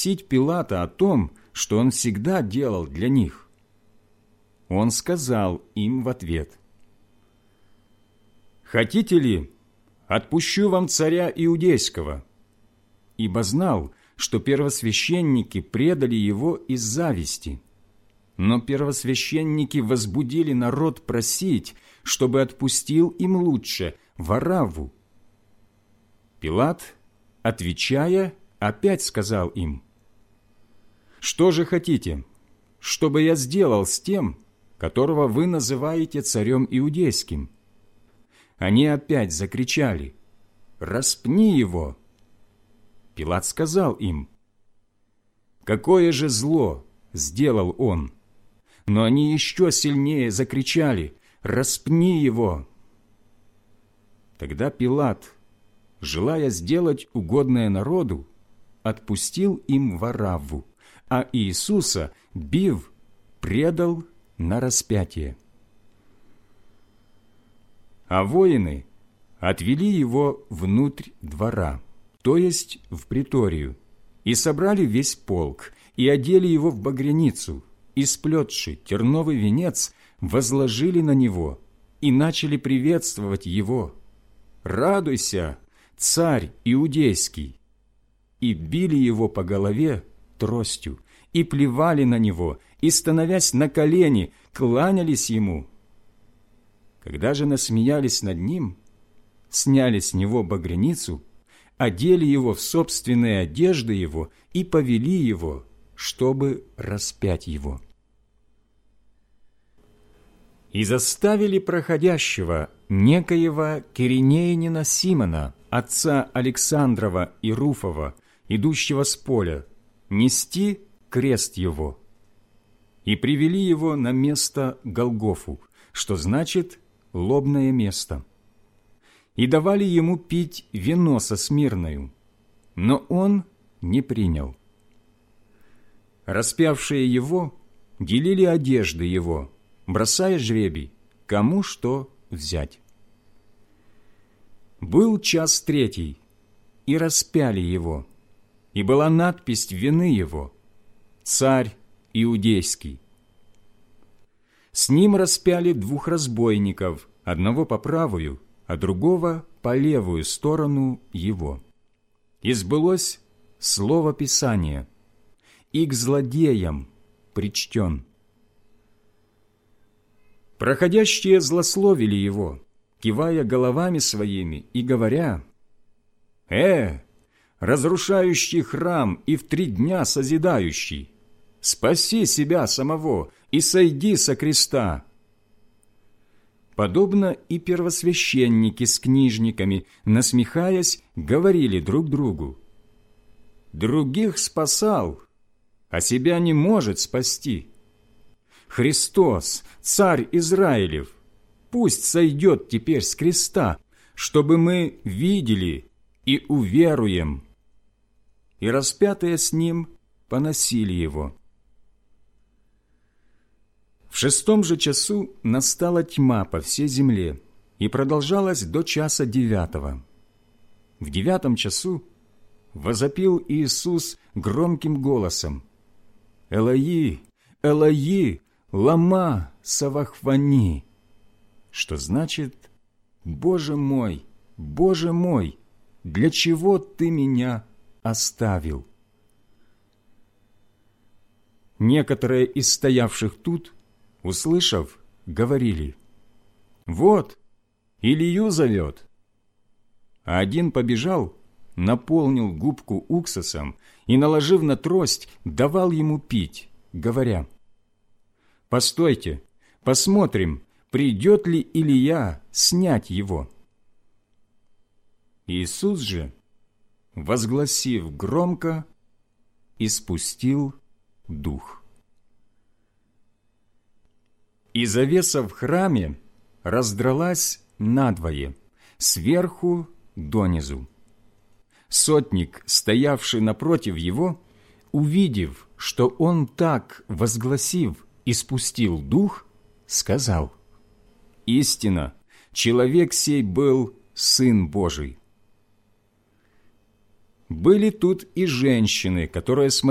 спросить Пилата о том, что он всегда делал для них. Он сказал им в ответ: «Хотите ли, отпущу вам царя Иудейского?» Ибо знал, что первосвященники предали его из зависти. Но первосвященники возбудили народ просить, чтобы отпустил им лучше Варавву. Пилат, отвечая, опять сказал им: «Что же хотите, чтобы я сделал с тем, которого вы называете царем иудейским?» Они опять закричали: «Распни его!» Пилат сказал им: «Какое же зло сделал он?» Но они еще сильнее закричали: «Распни его!» Тогда Пилат, желая сделать угодное народу, отпустил им Варавву, а Иисуса, бив, предал на распятие. А воины отвели его внутрь двора, то есть в приторию, и собрали весь полк, и одели его в багряницу, и, сплетши терновый венец, возложили на него, и начали приветствовать его: «Радуйся, царь иудейский!» И били его по голове тростью, и плевали на него, и, становясь на колени, кланялись ему. Когда же насмеялись над ним, сняли с него багряницу, одели его в собственные одежды его и повели его, чтобы распять его. И заставили проходящего некоего киринеянина Симона, отца Александрова и Руфова, идущего с поля, нести крест его. И привели его на место Голгофу, что значит «лобное место». И давали ему пить вино со смирною, но он не принял. Распявшие его делили одежды его, бросая жребий, кому что взять. Был час третий, и распяли его, и была надпись вины его: «Царь иудейский». С ним распяли двух разбойников, одного по правую, а другого по левую сторону его. И сбылось слово Писания: «И к злодеям причтен». Проходящие злословили его, кивая головами своими и говоря: разрушающий храм и в 3 дня созидающий, спаси себя самого и сойди со креста». Подобно и первосвященники с книжниками, насмехаясь, говорили друг другу: «Других спасал, а себя не может спасти. Христос, Царь Израилев, пусть сойдет теперь с креста, чтобы мы видели и уверуем». И распятые с ним поносили его. В 6 же часу настала тьма по всей земле, и продолжалась до 9. В 9 часу возопил Иисус громким голосом: «Элои, Элои, лама савахвани», что значит: «Боже мой, для чего ты меня оставил?» Некоторые из стоявших тут, услышав, говорили: «Вот, Илию зовет». А один побежал, наполнил губку уксусом и, наложив на трость, давал ему пить, говоря: «Постойте, посмотрим, придет ли Илия снять его». Иисус же, возгласив громко, испустил дух. И завеса в храме раздралась надвое, сверху донизу. Сотник, стоявший напротив его, увидев, что он так, возгласив, испустил дух, сказал: «Истинно, человек сей был Сын Божий». Были тут и женщины, которые смотрели